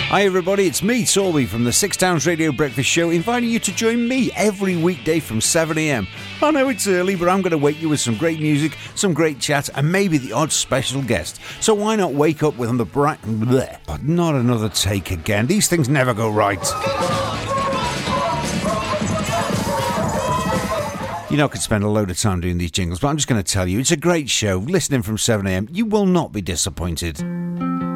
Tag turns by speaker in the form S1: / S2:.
S1: Hi everybody, it's me, Torby, from the Six Towns Radio Breakfast Show, inviting you to join me every weekday from 7am. I know it's early, but I'm going to wake you with some great music, some great chat, and maybe the odd special guest. So why not wake up with on the bright... Bleh. But not another take again. These things never go right. You know, I could spend a load of time doing these jingles, but I'm just going to tell you, it's a great show. Listening from 7am, you will not be disappointed.